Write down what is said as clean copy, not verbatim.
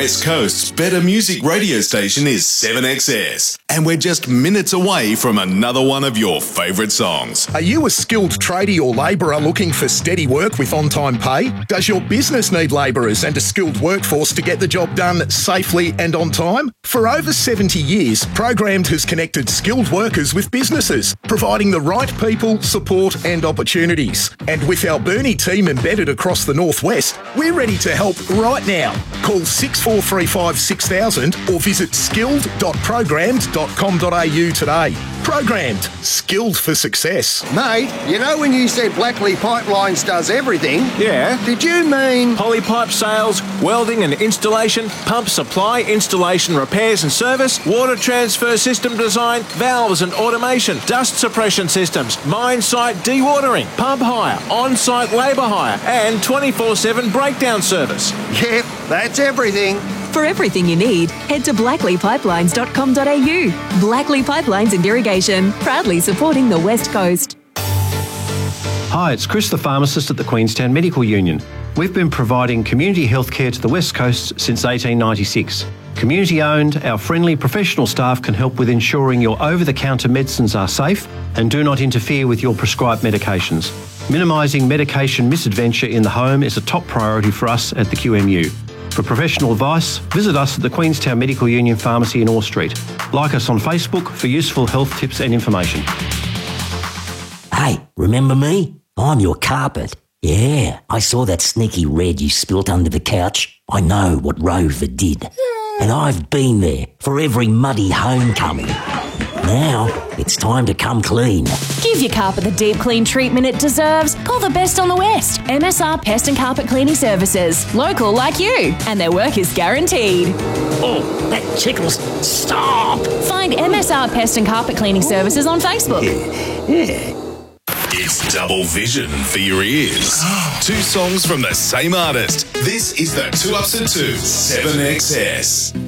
West Coast's better music radio station is 7XS, and we're just minutes away from another one of your favourite songs. Are you a skilled tradie or labourer looking for steady work with on-time pay? Does your business need labourers and a skilled workforce to get the job done safely and on time? For over 70 years, Programmed has connected skilled workers with businesses, providing the right people, support and opportunities. And with our Burnie team embedded across the Northwest, we're ready to help right now. Call 6435 6000 or visit skilled.programmed.com.au today. Programmed. Skilled for success. Mate, you know when you said Blackley Pipelines does everything? Yeah. Did you mean Polypipe sales, welding and installation, pump supply, installation, repairs and service, water transfer system design, valves and automation, dust suppression systems, mine site dewatering, pump hire, on-site labour hire and 24/7 breakdown service? Yep, that's everything. For everything you need, head to blackleypipelines.com.au. Blackley Pipelines and Irrigation, proudly supporting the West Coast. Hi, it's Chris the pharmacist at the Queenstown Medical Union. We've been providing community healthcare to the West Coast since 1896. Community owned, our friendly professional staff can help with ensuring your over-the-counter medicines are safe and do not interfere with your prescribed medications. Minimising medication misadventure in the home is a top priority for us at the QMU. For professional advice, visit us at the Queenstown Medical Union Pharmacy in Orr Street. Like us on Facebook for useful health tips and information. Hey, remember me? I'm your carpet. Yeah, I saw that sneaky red you spilt under the couch. I know what Rover did. And I've been there for every muddy homecoming. Now, it's time to come clean. Give your carpet the deep clean treatment it deserves. Call the best on the West. MSR Pest and Carpet Cleaning Services. Local like you. And their work is guaranteed. Oh, that tickles. Stop! Find MSR Pest and Carpet Cleaning Services on Facebook. Yeah. It's double vision for your ears. Two songs from the same artist. This is the 2 Ups and 2 7XS.